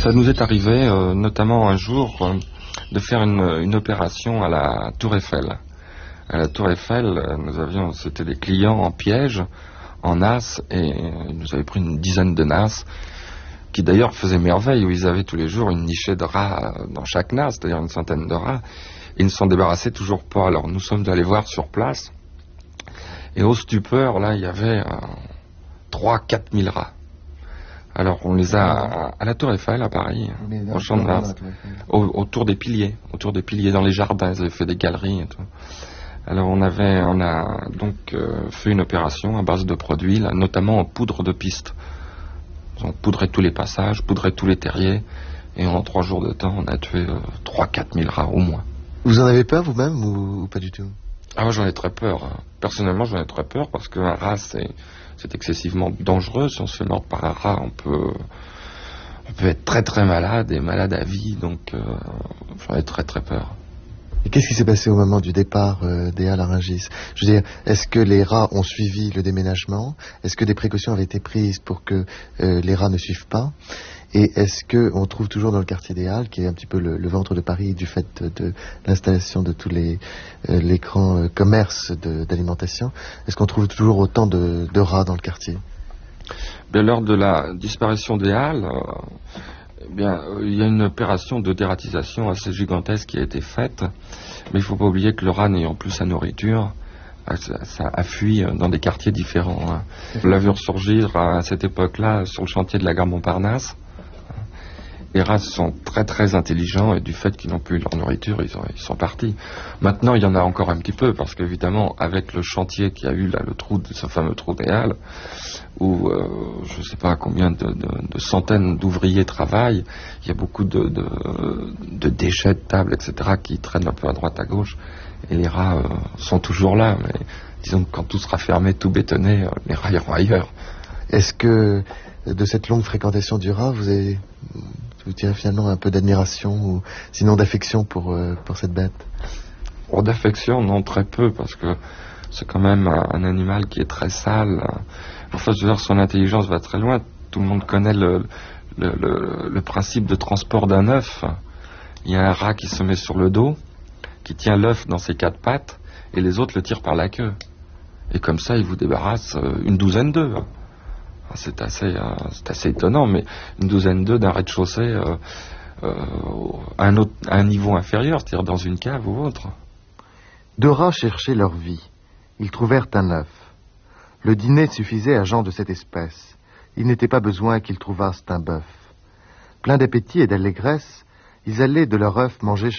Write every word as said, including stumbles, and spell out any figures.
Ça nous est arrivé, euh, notamment un jour, euh, de faire une, une opération à la Tour Eiffel. À la Tour Eiffel, euh, nous avions, c'était des clients en piège, en nasse, et euh, ils nous avaient pris une dizaine de nasses, qui d'ailleurs faisaient merveille, où ils avaient tous les jours une nichée de rats dans chaque nasse, c'est-à-dire une centaine de rats. Ils ne s'en débarrassaient toujours pas. Alors nous sommes allés voir sur place, et au stupeur, là, il y avait euh, trois à quatre mille rats. Alors on les a à, à la Tour Eiffel, à Paris, au Champ de Mars, au, autour des piliers, autour des piliers, dans les jardins, ils avaient fait des galeries et tout. Alors on avait, on a donc euh, fait une opération à base de produits, là, notamment en poudre de piste. On poudrait tous les passages, poudrait tous les terriers, et en trois jours de temps, on a tué euh, trois à quatre mille rats au moins. Vous en avez peur vous-même ou, ou pas du tout? Ah, moi j'en ai très peur. Personnellement, j'en ai très peur parce qu'un rat, c'est, c'est excessivement dangereux. Si on se fait mordre par un rat, on peut, on peut être très très malade et malade à vie. Donc, euh, j'en ai très très peur. Et qu'est-ce qui s'est passé au moment du départ euh, des Halles à Rungis? Je veux dire, est-ce que les rats ont suivi le déménagement? Est-ce que des précautions avaient été prises pour que euh, les rats ne suivent pas? Et est-ce qu'on trouve toujours dans le quartier des Halles, qui est un petit peu le, le ventre de Paris du fait de, de l'installation de tous les, euh, les grands euh, commerces de, d'alimentation, est-ce qu'on trouve toujours autant de, de rats dans le quartier? Bien, lors de la disparition des Halles, euh, eh bien, il y a une opération de dératisation assez gigantesque qui a été faite, mais il ne faut pas oublier que le rat n'ayant plus sa nourriture, ça, ça a fui dans des quartiers différents. Hein. On l'a vu ressurgir à cette époque-là sur le chantier de la gare Montparnasse. Les rats sont très très intelligents et du fait qu'ils n'ont plus leur nourriture, ils, ont, ils sont partis. Maintenant, il y en a encore un petit peu parce qu'évidemment, avec le chantier qui a eu là, le trou, de, ce fameux trou des Halles, où euh, je ne sais pas combien de, de, de centaines d'ouvriers travaillent, il y a beaucoup de, de, de déchets de tables, et cetera qui traînent un peu à droite à gauche et les rats euh, sont toujours là. Mais disons que quand tout sera fermé, tout bétonné, euh, les rats iront ailleurs. Est-ce que de cette longue fréquentation du rat, vous avez... vous tirez finalement un peu d'admiration ou sinon d'affection pour, euh, pour cette bête? Or, d'affection, non, très peu, parce que c'est quand même un, un animal qui est très sale. Enfin, je veux dire, son intelligence va très loin. Tout le monde connaît le, le, le, le principe de transport d'un œuf. Il y a un rat qui se met sur le dos, qui tient l'œuf dans ses quatre pattes, et les autres le tirent par la queue. Et comme ça, il vous débarrasse une douzaine d'œufs. C'est assez, euh, c'est assez étonnant, mais une douzaine d'œufs d'un rez-de-chaussée euh, euh, à, un autre, à un niveau inférieur, c'est-à-dire dans une cave ou autre. Deux rats cherchaient leur vie. Ils trouvèrent un œuf. Le dîner suffisait à gens de cette espèce. Il n'était pas besoin qu'ils trouvassent un bœuf. Pleins d'appétit et d'allégresse, ils allaient de leur œuf manger